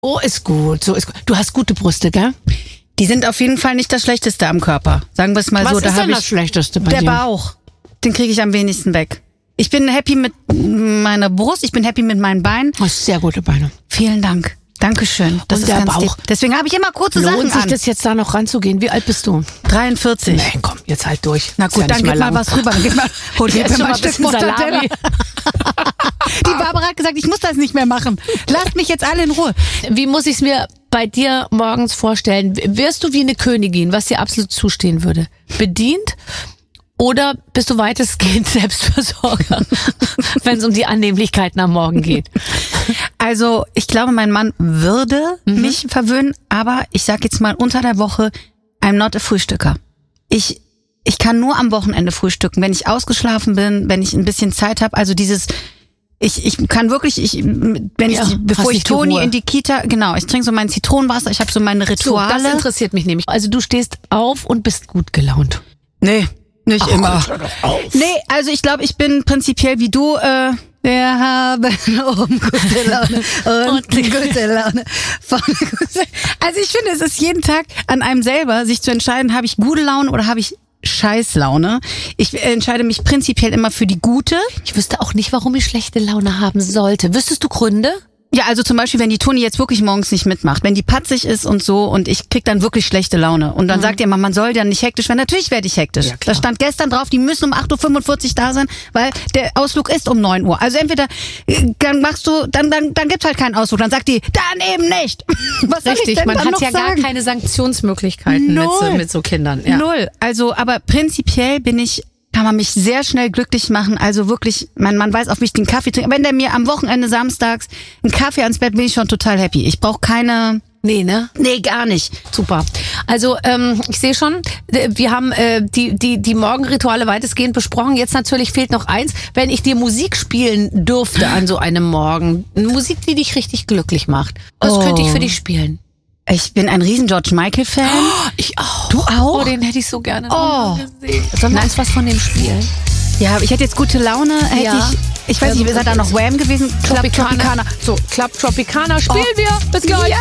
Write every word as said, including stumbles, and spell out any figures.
Oh, ist gut, so ist gut. Du hast gute Brüste, gell? Die sind auf jeden Fall nicht das Schlechteste am Körper. Sagen wir es mal Was so. ist Da denn hab ich das Schlechteste bei der dir? Bauch. Den kriege ich am wenigsten weg. Ich bin happy mit meiner Brust, ich bin happy mit meinen Beinen. Du hast sehr gute Beine. Vielen Dank. Dankeschön. Das Und ist der ganz Bauch. lieb. Deswegen habe ich immer kurze Lohnt Sachen sich an. das jetzt da noch ranzugehen? Wie alt bist du? dreiundvierzig. Nee, komm, jetzt halt durch. Na Ist gut, ja dann nicht gib mehr mal lang. was rüber. Dann gib mal, hol Ich dir esse mal schon ein mal Stück ein bisschen Mortadella. Salami. Die Barbara hat gesagt, ich muss das nicht mehr machen. Lasst mich jetzt alle in Ruhe. Wie muss ich es mir bei dir morgens vorstellen? Wirst du wie eine Königin, was dir absolut zustehen würde? Bedient? Oder bist du weitestgehend Selbstversorger, wenn es um die Annehmlichkeiten am Morgen geht? Also ich glaube, mein Mann würde Mhm. mich verwöhnen, aber ich sag jetzt mal unter der Woche, I'm not a Frühstücker. Ich ich kann nur am Wochenende frühstücken, wenn ich ausgeschlafen bin, wenn ich ein bisschen Zeit habe. Also dieses ich ich kann wirklich ich wenn ich Ja, bevor hast ich nicht die Toni Ruhe. in die Kita, genau, ich trinke so mein Zitronenwasser, ich habe so meine So, Rituale. das interessiert mich nämlich. Also du stehst auf und bist gut gelaunt. Nee, nicht Ach, immer. hör doch auf. Nee, also ich glaube, ich bin prinzipiell wie du, äh, wir haben oben gute Laune und gute Laune. Vorne gute. Also ich finde, es ist jeden Tag an einem selber, sich zu entscheiden, habe ich gute Laune oder habe ich Scheißlaune. Ich entscheide mich prinzipiell immer für die gute. Ich wüsste auch nicht, warum ich schlechte Laune haben sollte. Wüsstest du Gründe? Ja, also zum Beispiel, wenn die Toni jetzt wirklich morgens nicht mitmacht, wenn die patzig ist und so und ich krieg dann wirklich schlechte Laune. Und dann Mhm. sagt ihr immer, man soll dann nicht hektisch werden. Natürlich werde ich hektisch. Ja, klar. Da stand gestern drauf, die müssen um acht Uhr fünfundvierzig da sein, weil der Ausflug ist um neun Uhr. Also entweder äh, dann machst du, dann dann dann gibt's halt keinen Ausflug. Dann sagt die, dann eben nicht. Was soll ich Richtig, denn man dann hat noch ja sagen? gar keine Sanktionsmöglichkeiten mit so, Null. mit so Kindern. Ja. Null. Also, aber prinzipiell bin ich, kann man mich sehr schnell glücklich machen. Also wirklich, mein Mann weiß auch, wie ich den Kaffee trinke. Wenn der mir am Wochenende samstags einen Kaffee ans Bett, bin ich schon total happy. Ich brauche keine, Nee, ne? nee, gar nicht. Super. Also ähm, ich sehe schon, äh, wir haben äh, die die die Morgenrituale weitestgehend besprochen. Jetzt natürlich fehlt noch eins, wenn ich dir Musik spielen dürfte an so einem Morgen. Musik, die dich richtig glücklich macht. Was Oh. könnte ich für dich spielen? Ich bin ein riesen George Michael Fan. Ich auch. Du auch? Oh, den hätte ich so gerne Oh. noch mal gesehen. Sollen wir uns was von dem spielen? Ja, ich hätte jetzt gute Laune. Hätte Ja. ich, ich weiß nicht, ihr seid da noch Wham gewesen? Club Tropicana. Tropicana. So, Club Tropicana spielen wir. Bis gleich. Ja.